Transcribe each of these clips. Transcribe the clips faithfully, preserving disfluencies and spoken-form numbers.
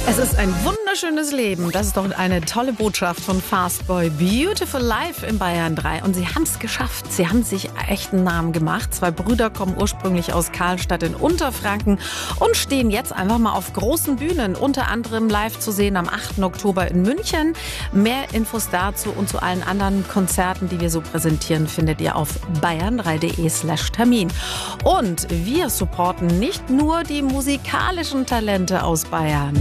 Es ist ein wunderschönes Leben. Das ist doch eine tolle Botschaft von Fastboy. Beautiful Life in Bayern drei. Und sie haben es geschafft. Sie haben sich echt einen Namen gemacht. Zwei Brüder kommen ursprünglich aus Karlstadt in Unterfranken und stehen jetzt einfach mal auf großen Bühnen. Unter anderem live zu sehen am achten Oktober in München. Mehr Infos dazu und zu allen anderen Konzerten, die wir so präsentieren, findet ihr auf bayern drei punkt de slash Termin. Und wir supporten nicht nur die musikalischen Talente aus Bayern.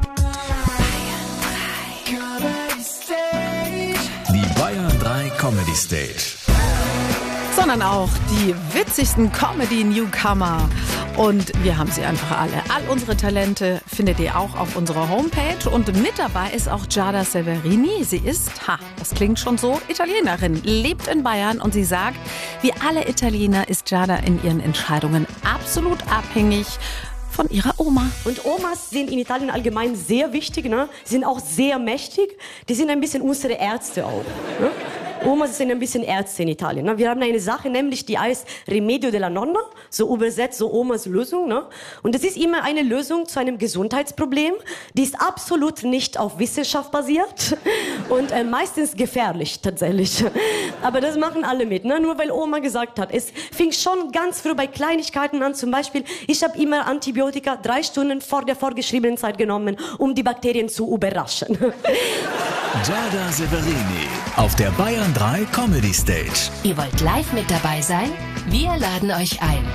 Die Bayern drei Comedy Stage. Sondern auch die witzigsten Comedy-Newcomer. Und wir haben sie einfach alle. All unsere Talente findet ihr auch auf unserer Homepage. Und mit dabei ist auch Giada Severini. Sie ist, ha, das klingt schon so, Italienerin, lebt in Bayern und sie sagt, wie alle Italiener ist Giada in ihren Entscheidungen absolut abhängig von ihrer Oma. Und Omas sind in Italien allgemein sehr wichtig, ne? Sie sind auch sehr mächtig. Die sind ein bisschen unsere Ärzte auch. Ne? Omas sind ein bisschen Ärzte in Italien. Ne? Wir haben eine Sache, nämlich die heißt Remedio della Nonna, so übersetzt so Omas Lösung. Ne? Und das ist immer eine Lösung zu einem Gesundheitsproblem. Die ist absolut nicht auf Wissenschaft basiert und äh, meistens gefährlich tatsächlich. Aber das machen alle mit, ne? Nur weil Oma gesagt hat. Es fing schon ganz früh bei Kleinigkeiten an. Zum Beispiel, ich habe immer Antibiotika drei Stunden vor der vorgeschriebenen Zeit genommen, um die Bakterien zu überraschen. Giada Severini auf der Bayern drei Comedy Stage. Ihr wollt live mit dabei sein? Wir laden euch ein.